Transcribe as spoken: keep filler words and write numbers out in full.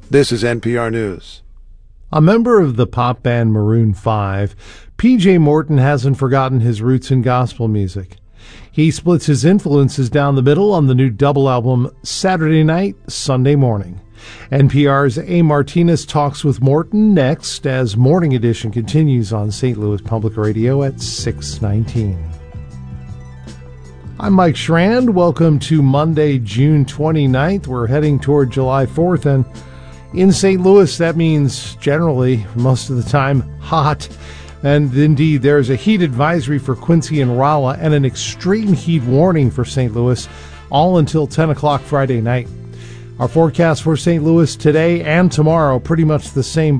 This is N P R News. A member of the pop band Maroon five, P J Morton hasn't forgotten his roots in gospel music. He splits his influences down the middle on the new double album Saturday Night, Sunday Morning. N P R's A. Martinez talks with Morton next as Morning Edition continues on Saint Louis Public Radio at six nineteen. I'm Mike Schrand. Welcome to Monday, June twenty-ninth. We're heading toward July fourth, and in Saint Louis, that means generally, most of the time, hot. And indeed, there's a heat advisory for Quincy and Rolla and an extreme heat warning for Saint Louis, all until ten o'clock Friday night. Our forecast for Saint Louis today and tomorrow, pretty much the same.